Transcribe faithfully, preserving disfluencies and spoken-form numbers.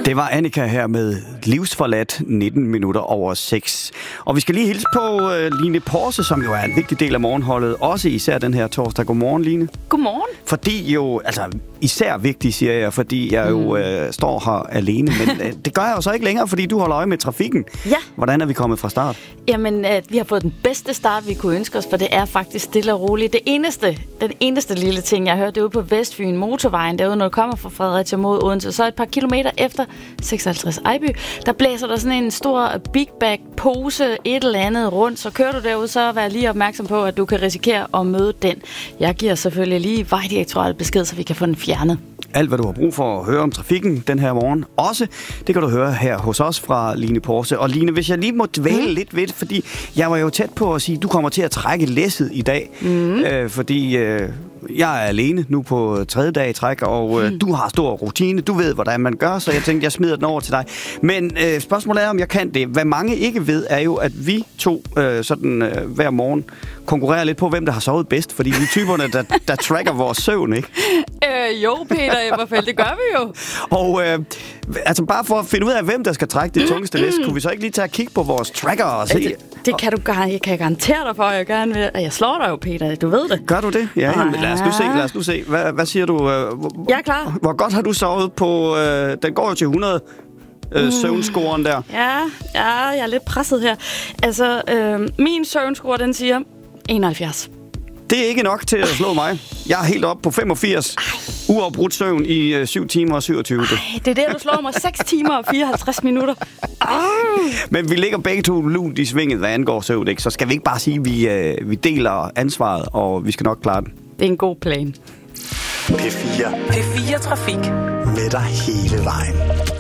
Det var Annika her med Livsforladt nitten minutter over seks. Og vi skal lige hilse på uh, Line Porse, som jo er en vigtig del af morgenholdet. Også især den her torsdag. Godmorgen, Line. Godmorgen. Fordi jo, altså især vigtig, siger jeg, fordi jeg jo uh, står her alene. Men uh, det gør jeg jo så ikke længere, fordi du holder øje med trafikken. Ja. Hvordan er vi kommet fra start? Jamen, uh, vi har fået den bedste start, vi kunne ønske os, for det er faktisk stille og roligt. Det eneste, den eneste lille ting, jeg har hørt, det er ude på Vestfyn motorvejen, derude, når du kommer fra Fredericia mod Odense. Så et par kilometer efter seksoghalvtreds Ejby, der blæser der sådan en stor big bag pose, et eller andet rundt. Så kører du derud, så vær lige opmærksom på, at du kan risikere at møde den. Jeg giver selvfølgelig lige Vejdirektoratet besked, så vi kan få den fjernet. Alt, hvad du har brug for at høre om trafikken den her morgen, også, det kan du høre her hos os fra Line Porse. Og Line, hvis jeg lige må dvæle mm. lidt ved, fordi jeg var jo tæt på at sige, at du kommer til at trække læsset i dag, mm. øh, fordi øh, jeg er alene nu på tredje dag i træk, og øh, mm. du har stor rutine, du ved, hvordan man gør, så jeg tænkte, jeg smider den over til dig. Men øh, spørgsmålet er, om jeg kan det. Hvad mange ikke ved, er jo, at vi to øh, sådan øh, hver morgen konkurrerer lidt på, hvem der har sovet bedst, fordi vi er typerne, der, der tracker vores søvn, ikke? Øh, jo, Peter Eberfeldt, det gør vi jo. Og øh, altså bare for at finde ud af, hvem der skal trække det tungeste læs, kunne vi så ikke lige tage og kigge på vores tracker og se? Det, det kan du gar- jeg kan garantere dig for, at jeg gerne vil. Jeg slår dig jo, Peter, du ved det. Gør du det? Ja, jamen, lad os nu se, lad os nu se. Hvad, hvad siger du? Hvor, jeg er klar. Hvor godt har du sovet på, øh, den går jo til hundrede, øh, mm. søvnscoren der. Ja, ja, jeg er lidt presset her. Altså, øh, min søvnscore, den siger enoghalvfjerds. Det er ikke nok til at slå mig. Jeg er helt oppe på femogfirs. Ej. Uafbrudt søvn i øh, syv timer og syvogtyve. Ej, det er det, du slår mig. seks timer og fireoghalvtreds minutter. Ej. Men vi ligger begge to lunt i svinget, hvad angår søvn, ikke? Så skal vi ikke bare sige, at vi, øh, vi deler ansvaret, og vi skal nok klare den. Det er en god plan. P fire. P fire Trafik. Med dig hele vejen.